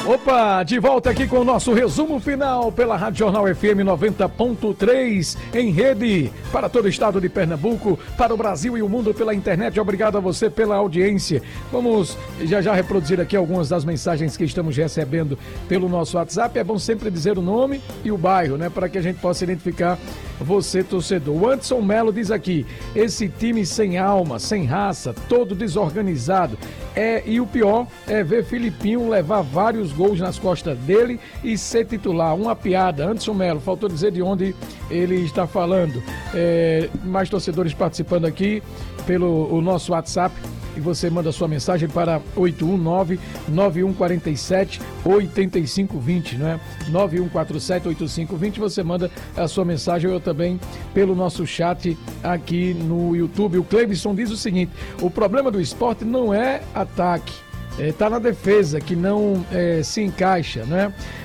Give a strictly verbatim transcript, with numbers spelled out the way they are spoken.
Opa, de volta aqui com o nosso resumo final pela Rádio Jornal F M noventa ponto três, em rede para todo o estado de Pernambuco, para o Brasil e o mundo pela internet. Obrigado a você pela audiência. Vamos já já reproduzir aqui algumas das mensagens que estamos recebendo pelo nosso WhatsApp. É bom sempre dizer o nome e o bairro, né, para que a gente possa identificar você, torcedor. O Anderson Melo diz aqui: esse time sem alma, sem raça, todo desorganizado. É, e o pior é ver Filipinho levar vários gols nas costas dele e ser titular. Uma piada. Anderson Melo, faltou dizer de onde ele está falando. É, mais torcedores participando aqui pelo o nosso WhatsApp. E você manda sua mensagem para oito um nove, nove um quatro sete, oito cinco dois zero, né? nove um quatro sete, oito cinco dois zero. Você manda a sua mensagem, ou também pelo nosso chat aqui no YouTube. O Cleibson diz o seguinte: o problema do esporte não é ataque, está é, na defesa, que não é, se encaixa, né?